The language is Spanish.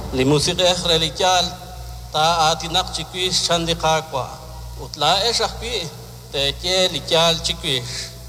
li musiqej religial ta atinak chikwish chandiqaqwa utla eshaqpi te ke likyal chikwish